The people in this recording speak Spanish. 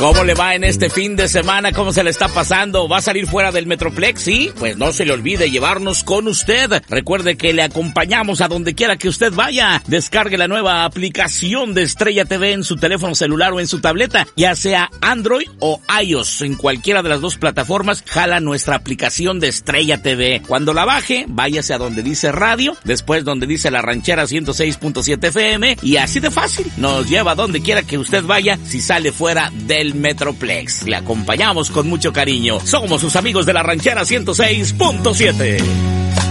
¿Cómo le va en este fin de semana? ¿Cómo se le está pasando? ¿Va a salir fuera del Metroplex? ¿Sí? Pues no se le olvide llevarnos con usted. Recuerde que le acompañamos a donde quiera que usted vaya. Descargue la nueva aplicación de Estrella TV en su teléfono celular o en su tableta, ya sea Android o iOS. En cualquiera de las dos plataformas, jala nuestra aplicación de Estrella TV. Cuando la baje, váyase a donde dice radio, después donde dice La Ranchera 106.7 FM, y así de fácil, nos lleva a donde quiera que usted vaya si sale fuera del Metroplex. Le acompañamos con mucho cariño. Somos sus amigos de La Ranchera 106.7.